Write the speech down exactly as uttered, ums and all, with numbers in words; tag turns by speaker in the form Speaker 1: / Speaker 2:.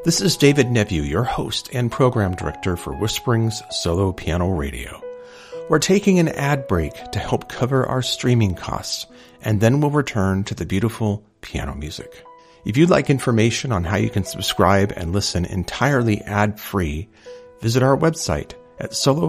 Speaker 1: This is David Nephew, your host and program director for Whispering's Solo Piano Radio. We're taking an ad break to help cover our streaming costs, and then we'll return to the beautiful piano music. If you'd like information on how you can subscribe and listen entirely ad-free, visit our website at solo